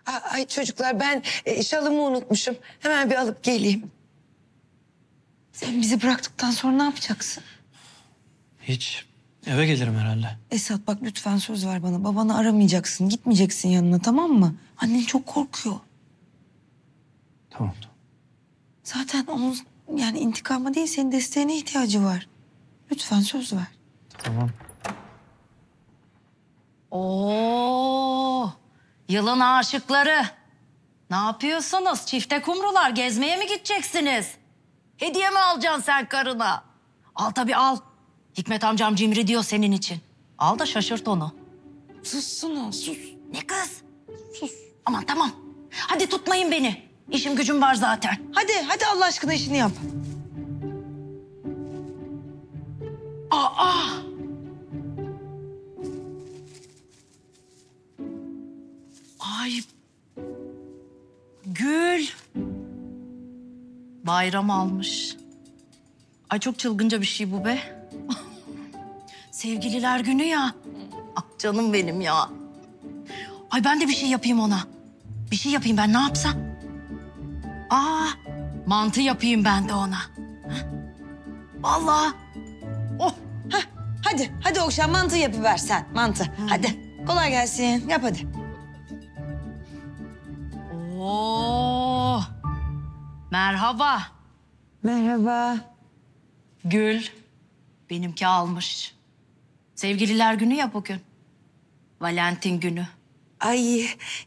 Ay çocuklar ben şalımı unutmuşum. Hemen bir alıp geleyim. Sen bizi bıraktıktan sonra ne yapacaksın? Hiç. Eve gelirim herhalde. Esat bak lütfen söz ver bana. Babanı aramayacaksın. Gitmeyeceksin yanına, tamam mı? Annen çok korkuyor. Tamam. Zaten onun yani intikama değil senin desteğine ihtiyacı var. Lütfen söz ver. Tamam. Oo, yılın aşıkları. Ne yapıyorsunuz? Çifte kumrular gezmeye mi gideceksiniz? Hediye mi alacaksın sen karına? Al tabii al. Hikmet amcam cimri diyor senin için. Al da şaşırt onu. Sussana sus. Ne kız? Sus. Aman tamam. Hadi tutmayın beni. İşim gücüm var zaten. Hadi Allah aşkına işini yap. Aa! Ay. Gül. Bayram almış. Ay çok çılgınca bir şey bu be. Sevgililer günü ya. Ah canım benim ya. Ay ben de bir şey yapayım ona. Bir şey yapayım ben, ne yapsam? Mantı yapayım ben de ona. Hah. Vallahi. Oh. Hadi Okşan mantı yapıver sen. Mantı. Hadi. Kolay gelsin. Yap hadi. Oo. Merhaba. Merhaba. Gül. Benimki almış. Sevgililer günü ya bugün. Valentin günü. Ay